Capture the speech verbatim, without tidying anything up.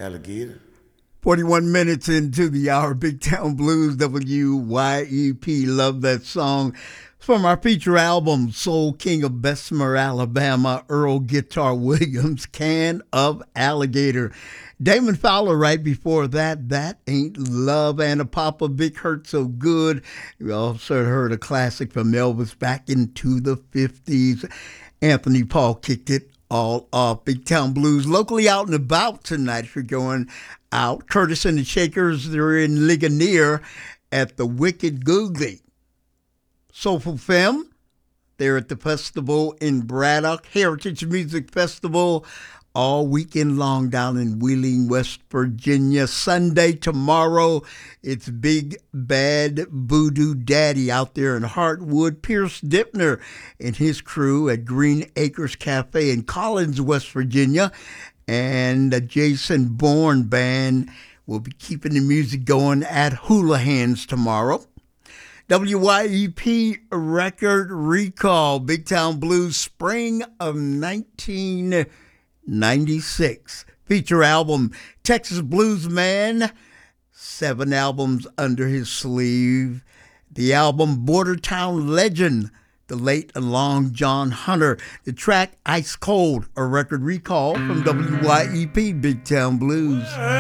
Alligator. forty-one minutes into the hour, Big Town Blues, W Y E P. Love that song. It's from our feature album, Soul King of Bessemer, Alabama, Earl Guitar Williams, Can of Alligator. Damon Fowler right before that, That Ain't Love. Anna Popovic, Hurt So Good. We also heard a classic from Elvis back into the fifties. Anthony Paul kicked it all off. Big Town Blues, locally out and about tonight if you're going out. Curtis and the Shakers, they're in Ligonier at the Wicked Googly. Soulful Femme, they're at the festival in Braddock. Heritage Music Festival all weekend long down in Wheeling, West Virginia. Sunday, tomorrow, it's Big Bad Voodoo Daddy out there in Heartwood. Pierce Dipner and his crew at Green Acres Cafe in Collins, West Virginia. And the Jason Bourne Band will be keeping the music going at Hula Hands tomorrow. W Y E P Record Recall, Big Town Blues, spring of nineteen ninety-six. Feature album, Texas Blues Man, seven albums under his sleeve. The album, Border Town Legend, the late and long John Hunter. The track, Ice Cold, a record recall from W Y E P Big Town Blues.